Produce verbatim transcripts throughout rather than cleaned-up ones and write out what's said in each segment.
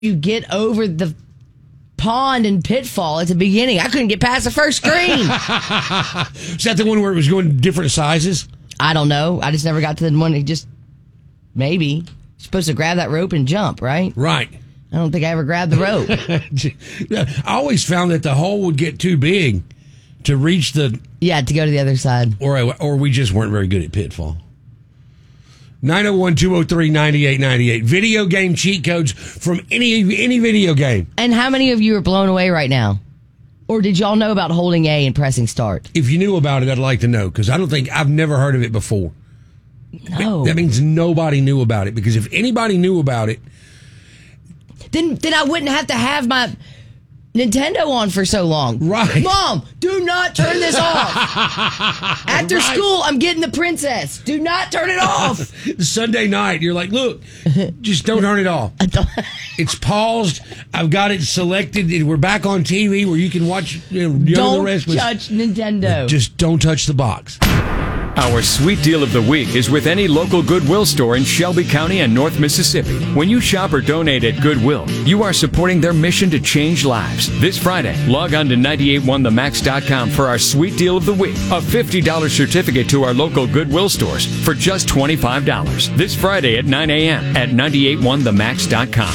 you get over the pond and pitfall at the beginning. I couldn't get past the first screen. Is that the one where it was going different sizes? I don't know. I just never got to the one that just, maybe. You're supposed to grab that rope and jump, right? Right. I don't think I ever grabbed the rope. I always found that the hole would get too big to reach the... Yeah, to go to the other side. Or, or we just weren't very good at pitfall. nine oh one, two oh three, nine eight nine eight. Video game cheat codes from any any video game. And how many of you are blown away right now? Or did y'all know about holding A and pressing start? If you knew about it, I'd like to know, because I don't think I've never heard of it before. No. That means nobody knew about it, because if anybody knew about it... Then, then I wouldn't have to have my Nintendo on for so long. Right. Mom, do not turn this off. After Right. school, I'm getting the princess. Do not turn it off. Sunday night, you're like, look, just don't turn it off. It's paused. I've got it selected. We're back on T V where you can watch, you know, the Don't rest was, touch Nintendo. Just don't touch the box. Our sweet deal of the week is with any local Goodwill store in Shelby County and North Mississippi. When you shop or donate at Goodwill, you are supporting their mission to change lives. This Friday, log on to nine eight one the max dot com for our sweet deal of the week, a fifty dollars certificate to our local Goodwill stores for just twenty-five dollars. This Friday at nine a.m. at nine eight one the max dot com.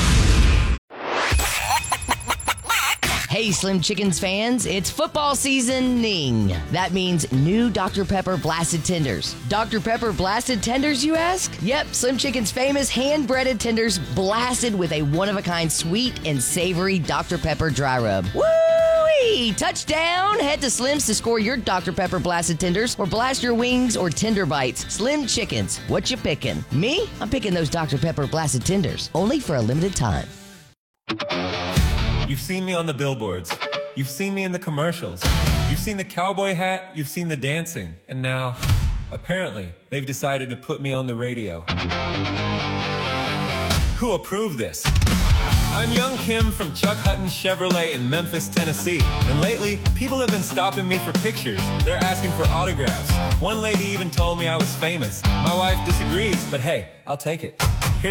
Hey, Slim Chickens fans, it's football seasoning. That means new Doctor Pepper Blasted Tenders. Doctor Pepper Blasted Tenders, you ask? Yep, Slim Chicken's famous hand-breaded tenders blasted with a one-of-a-kind sweet and savory Doctor Pepper dry rub. Woo-wee! Touchdown! Head to Slim's to score your Doctor Pepper Blasted Tenders or blast your wings or tender bites. Slim Chickens, what you picking? Me? I'm picking those Doctor Pepper Blasted Tenders, only for a limited time. You've seen me on the billboards. You've seen me in the commercials. You've seen the cowboy hat. You've seen the dancing. And now, apparently, they've decided to put me on the radio. Who approved this? I'm Young Kim from Chuck Hutton Chevrolet in Memphis, Tennessee. And lately, people have been stopping me for pictures. They're asking for autographs. One lady even told me I was famous. My wife disagrees, but hey, I'll take it.